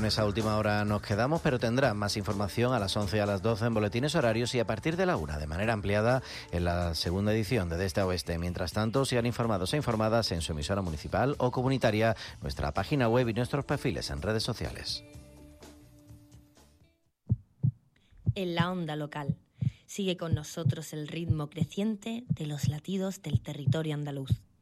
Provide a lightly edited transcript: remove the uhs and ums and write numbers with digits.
con esa última hora nos quedamos, pero tendrán más información a las 11 y a las 12 en boletines horarios y a partir de la 1 de manera ampliada en la segunda edición de Este a Oeste. Mientras tanto, sean informados e informadas en su emisora municipal o comunitaria, nuestra página web y nuestros perfiles en redes sociales. En la onda local. Sigue con nosotros el ritmo creciente de los latidos del territorio andaluz.